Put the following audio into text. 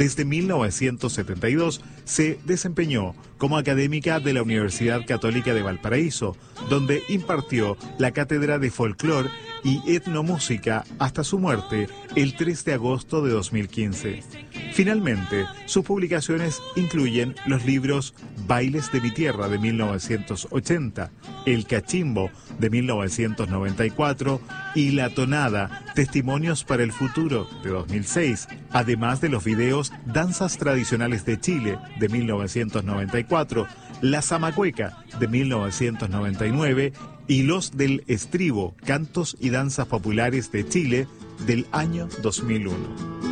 Desde 1972 se desempeñó como académica de la Universidad Católica de Valparaíso, donde impartió la cátedra de folclore y etnomúsica hasta su muerte el 3 de agosto de 2015. Finalmente, sus publicaciones incluyen los libros Bailes de mi tierra de 1980, El cachimbo de 1994 y La tonada, Testimonios para el futuro de 2006, además de los videos Danzas tradicionales de Chile de 1994, La zamacueca de 1999 y Los del estribo, cantos y danzas populares de Chile del año 2001.